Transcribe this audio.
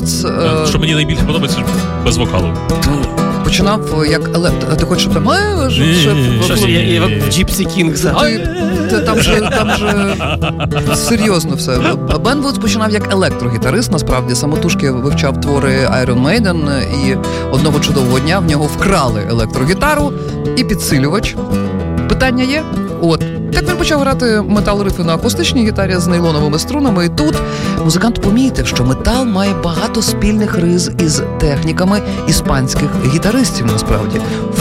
Вудс... Що мені найбільше подобається, без вокалу. Починав як електро. Ти хочеш там... В Gypsy Kings. Там же серйозно все. Бен Вудс починав як електрогітарист, насправді. Самотужки вивчав твори Iron Maiden, і одного чудового дня в нього вкрали електрогітару і підсилювач. Питання є? Так він почав грати метал-рифи на акустичній гітарі з нейлоновими струнами, і тут музикант помітив, що метал має багато спільних рис із техніками іспанських гітаристів, насправді.